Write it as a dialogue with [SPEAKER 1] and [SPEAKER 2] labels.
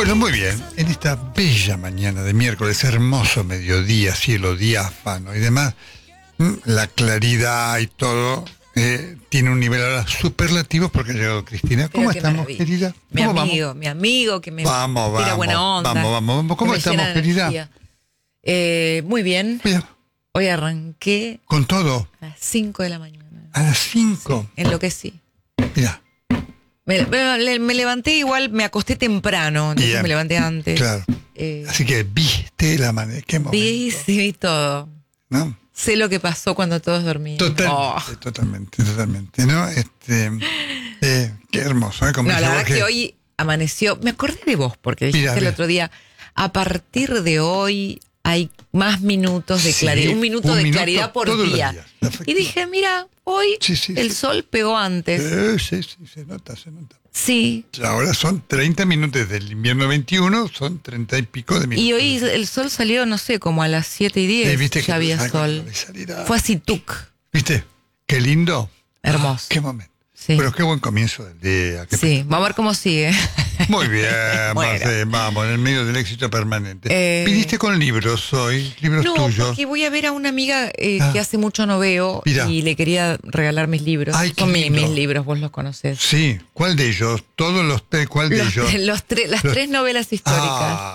[SPEAKER 1] Bueno, muy bien. En esta bella mañana de miércoles, hermoso mediodía, cielo diáfano y demás, la claridad y todo tiene un nivel ahora superlativo porque ha llegado Cristina. ¿Cómo estamos,
[SPEAKER 2] maravilla.
[SPEAKER 1] querida?
[SPEAKER 2] Mi
[SPEAKER 1] ¿Cómo
[SPEAKER 2] amigo que me
[SPEAKER 1] vamos?
[SPEAKER 2] tira buena onda.
[SPEAKER 1] Vamos. ¿Cómo
[SPEAKER 2] que me
[SPEAKER 1] estamos,
[SPEAKER 2] llena de
[SPEAKER 1] querida?
[SPEAKER 2] energía. Muy bien.
[SPEAKER 1] Bien.
[SPEAKER 2] Hoy arranqué
[SPEAKER 1] Con todo.
[SPEAKER 2] a las 5 de la mañana.
[SPEAKER 1] A las 5.
[SPEAKER 2] Enloquecí.
[SPEAKER 1] Mira.
[SPEAKER 2] Me levanté igual, me acosté temprano, entonces
[SPEAKER 1] Bien.
[SPEAKER 2] me levanté antes.
[SPEAKER 1] Claro. Así que viste la manera. ¿Qué momento?
[SPEAKER 2] Vi todo.
[SPEAKER 1] ¿No?
[SPEAKER 2] Sé lo que pasó cuando todos dormían.
[SPEAKER 1] Totalmente. ¿No? Qué hermoso, ¿eh? Como
[SPEAKER 2] No,
[SPEAKER 1] dice
[SPEAKER 2] la verdad
[SPEAKER 1] Borges.
[SPEAKER 2] que hoy amaneció. Me acordé de vos porque dijiste el otro día, a partir de hoy hay más minutos de claridad, un minuto de claridad por
[SPEAKER 1] todos los
[SPEAKER 2] día.
[SPEAKER 1] días,
[SPEAKER 2] Y
[SPEAKER 1] efectivamente.
[SPEAKER 2] dije, mira, hoy el sol pegó antes.
[SPEAKER 1] Sí, se nota.
[SPEAKER 2] Sí.
[SPEAKER 1] Ahora son 30 minutos del invierno 21, son 30 y pico de minutos.
[SPEAKER 2] Y hoy el sol salió, no sé, como a las 7:10.
[SPEAKER 1] ¿Viste que
[SPEAKER 2] Ya había
[SPEAKER 1] cuando
[SPEAKER 2] sol.
[SPEAKER 1] salirá?
[SPEAKER 2] Fue así, tuc.
[SPEAKER 1] ¿Viste? Qué lindo.
[SPEAKER 2] Hermoso.
[SPEAKER 1] Qué momento.
[SPEAKER 2] Sí.
[SPEAKER 1] Pero qué buen comienzo del día.
[SPEAKER 2] Sí, vamos a ver cómo sigue.
[SPEAKER 1] Muy bien,
[SPEAKER 2] Bueno.
[SPEAKER 1] Marce, vamos, en el medio del éxito permanente. ¿Viniste con libros hoy? ¿Libros
[SPEAKER 2] No,
[SPEAKER 1] tuyos?
[SPEAKER 2] porque voy a ver a una amiga que hace mucho no veo.
[SPEAKER 1] Mirá.
[SPEAKER 2] Y le quería regalar mis libros.
[SPEAKER 1] Ay, qué
[SPEAKER 2] Son
[SPEAKER 1] lindo.
[SPEAKER 2] mis libros, vos los conocés.
[SPEAKER 1] Sí, ¿cuál de ellos? Todos los tres, ¿cuál de ellos?
[SPEAKER 2] Las tres novelas históricas.